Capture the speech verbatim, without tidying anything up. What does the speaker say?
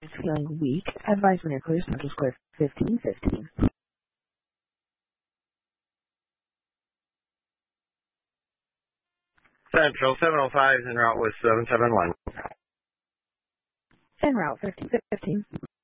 is feeling weak. Advise when you're clear, Central Square fifteen fifteen. Central seven oh five en route with seven seven one. En route fifteen fifteen.